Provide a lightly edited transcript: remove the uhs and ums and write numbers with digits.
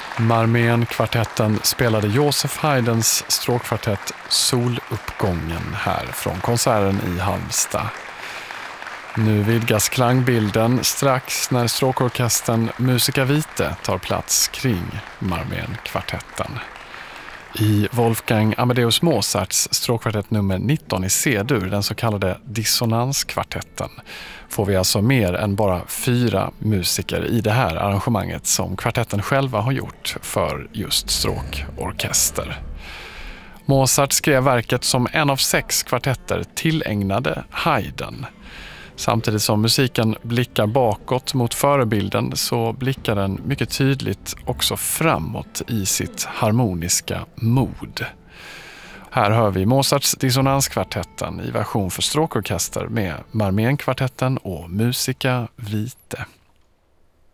Marmeen-kvartetten spelade Joseph Haydns stråkkvartett Soluppgången här från konserten i Halmstad. Nu vidgas klangbilden strax när stråkorkestern Musica Vitae tar plats kring Marmeen-kvartetten. I Wolfgang Amadeus Mozarts stråkkvartett nummer 19 i C-dur, den så kallade dissonanskvartetten, får vi alltså mer än bara 4 musiker i det här arrangemanget som kvartetten själva har gjort för just stråkorkester. Mozart skrev verket som en av 6 kvartetter tillägnade Haydn. Samtidigt som musiken blickar bakåt mot förebilden så blickar den mycket tydligt också framåt i sitt harmoniska mod. Här hör vi Mozarts dissonanskvartetten i version för stråkorkester med Marmeen-kvartetten och Musica Vitae.